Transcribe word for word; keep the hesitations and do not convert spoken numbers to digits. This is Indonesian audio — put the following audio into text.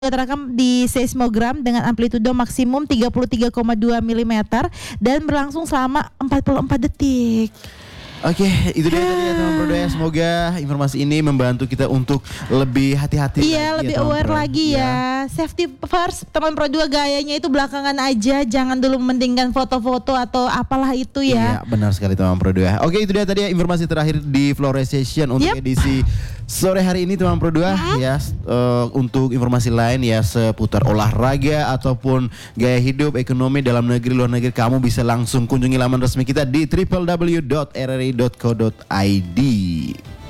terekam di seismogram dengan amplitudo maksimum tiga puluh tiga koma dua milimeter dan berlangsung selama empat puluh empat detik. Oke, itu dia tadi ya teman Pro. Semoga informasi ini membantu kita untuk lebih hati-hati. Iya, lebih ya, aware Pro. lagi ya. ya. Safety first, teman Pro dua gayanya itu belakangan aja. Jangan dulu mementingkan foto-foto atau apalah itu ya. Iya, benar sekali teman Pro dua. Oke, itu dia tadi ya informasi terakhir di Flores Session untuk yep. edisi sore hari ini teman Pro dua hmm. ya. Uh, untuk informasi lain ya seputar olahraga ataupun gaya hidup, ekonomi dalam negeri, luar negeri, kamu bisa langsung kunjungi laman resmi kita di w w w dot r r i dot co dot i d.